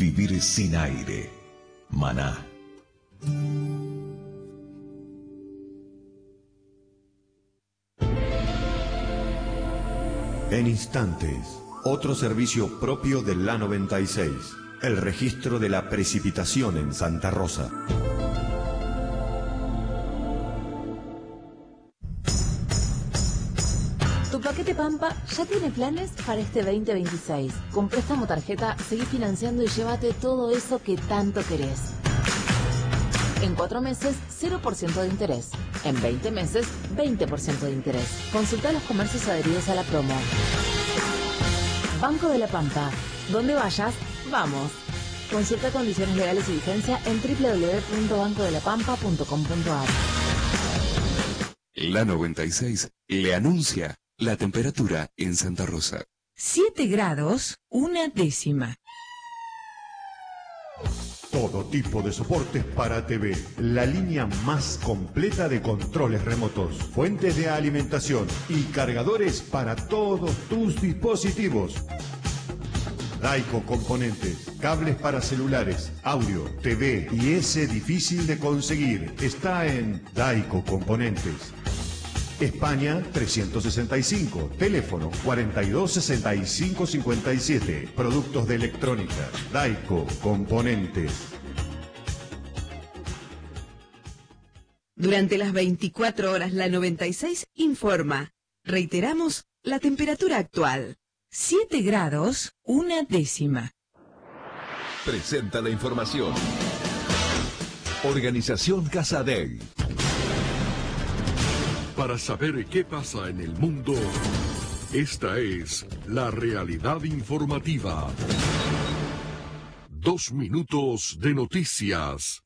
vivir sin aire. Maná. En instantes, otro servicio propio de la 96, el registro de la precipitación en Santa Rosa. Tu paquete Pampa ya tiene planes para este 2026. Con préstamo tarjeta, seguí financiando y llévate todo eso que tanto querés. En 4 meses, 0% de interés. En 20 meses, 20% de interés. Consulta los comercios adheridos a la promo. Banco de la Pampa. Donde vayas, vamos. Consulta condiciones legales y vigencia en www.bancodelapampa.com.ar. La 96 le anuncia la temperatura en Santa Rosa. 7 grados, 1/10. Todo tipo de soportes para TV. La línea más completa de controles remotos, fuentes de alimentación y cargadores para todos tus dispositivos. Daico Componentes, cables para celulares, audio, TV y ese difícil de conseguir. Está en Daico Componentes. España 365, teléfono 426557. Productos de electrónica, Daico Componentes. Durante las 24 horas, la 96 informa. Reiteramos la temperatura actual. 7 grados, 1/10. Presenta la información. Organización Casadei. Para saber qué pasa en el mundo, esta es la realidad informativa. 2 minutos de noticias.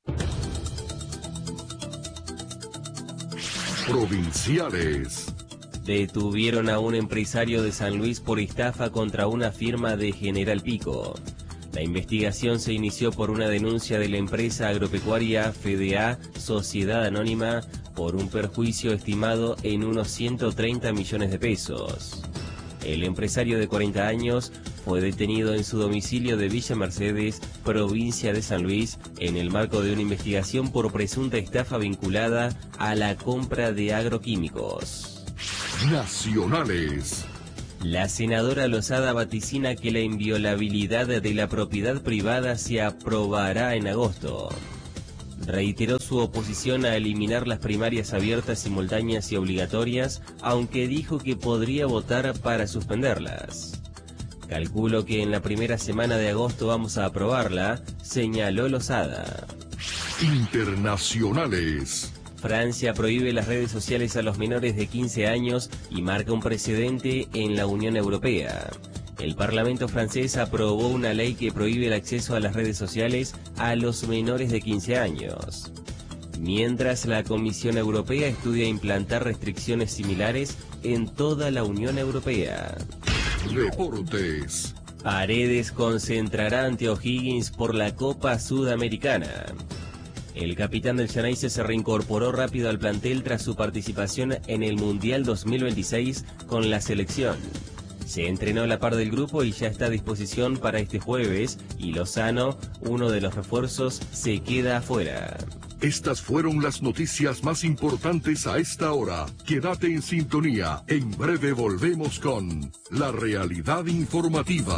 Provinciales. Detuvieron a un empresario de San Luis por estafa contra una firma de General Pico. La investigación se inició por una denuncia de la empresa agropecuaria FDA Sociedad Anónima por un perjuicio estimado en unos 130 millones de pesos. El empresario de 40 años fue detenido en su domicilio de Villa Mercedes, provincia de San Luis, en el marco de una investigación por presunta estafa vinculada a la compra de agroquímicos. Nacionales. La senadora Lozada vaticina que la inviolabilidad de la propiedad privada se aprobará en agosto. Reiteró su oposición a eliminar las primarias abiertas, simultáneas y obligatorias, aunque dijo que podría votar para suspenderlas. Calculo que en la primera semana de agosto vamos a aprobarla, señaló Lozada. Internacionales. Francia prohíbe las redes sociales a los menores de 15 años y marca un precedente en la Unión Europea. El Parlamento francés aprobó una ley que prohíbe el acceso a las redes sociales a los menores de 15 años. Mientras, la Comisión Europea estudia implantar restricciones similares en toda la Unión Europea. Deportes. Paredes concentrará ante O'Higgins por la Copa Sudamericana. El capitán del Xeneize se reincorporó rápido al plantel tras su participación en el Mundial 2026 con la selección. Se entrenó a la par del grupo y ya está a disposición para este jueves, y Lozano, uno de los refuerzos, se queda afuera. Estas fueron las noticias más importantes a esta hora. Quédate en sintonía. En breve volvemos con la realidad informativa.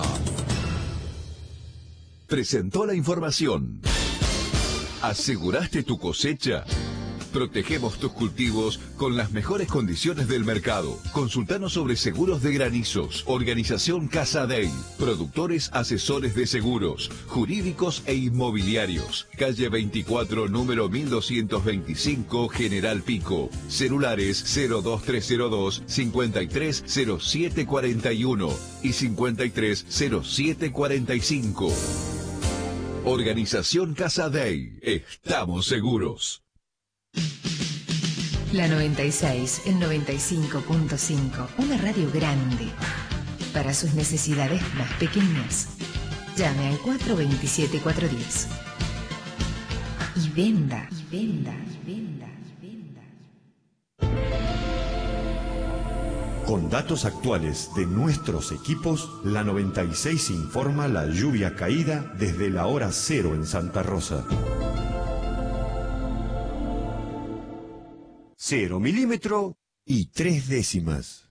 Presentó la información. ¿Aseguraste tu cosecha? Protegemos tus cultivos con las mejores condiciones del mercado. Consultanos sobre seguros de granizos. Organización Casadei. Productores asesores de seguros, jurídicos e inmobiliarios. Calle 24, número 1225, General Pico. Celulares 02302 530741 y 530745. Organización Casadei. Estamos seguros. La 96, el 95.5, una radio grande. Para sus necesidades más pequeñas, llame al 427-410. Y venda, y venda, y venda, y venda. Con datos actuales de nuestros equipos, la 96 informa la lluvia caída desde la hora 0 en Santa Rosa. 0 milímetros y 3 décimas.